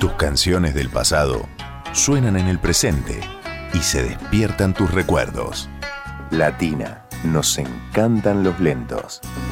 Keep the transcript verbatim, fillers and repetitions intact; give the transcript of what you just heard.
Tus canciones del pasado suenan en el presente y se despiertan tus recuerdos. Latina, nos encantan los lentos.